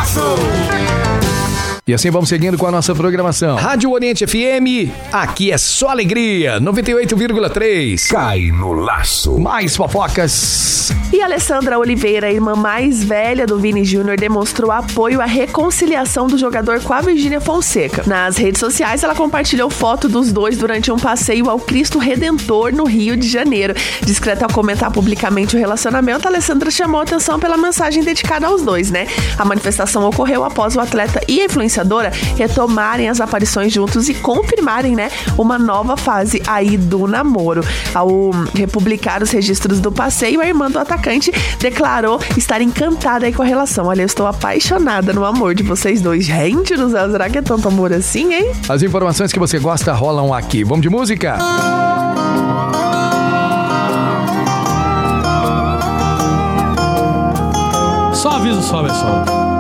E assim vamos seguindo com a nossa programação. Rádio Oriente FM, aqui é só alegria, 98,3. Cai no laço. Mais fofocas. E Alessandra Oliveira, a irmã mais velha do Vini Júnior, demonstrou apoio à reconciliação do jogador com a Virgínia Fonseca. Nas redes sociais, ela compartilhou foto dos dois durante um passeio ao Cristo Redentor no Rio de Janeiro. Discreta ao comentar publicamente o relacionamento, a Alessandra chamou a atenção pela mensagem dedicada aos dois, né? A manifestação ocorreu após o atleta e a influenciadora retomarem as aparições juntos e confirmarem, né, uma nova fase aí do namoro. Ao republicar os registros do passeio, a irmã do atacante declarou estar encantada aí com a relação. Olha, eu estou apaixonada no amor de vocês dois. Gente do céu, será que é tanto amor assim, hein? As informações que você gosta rolam aqui. Vamos de música? Só aviso só, pessoal.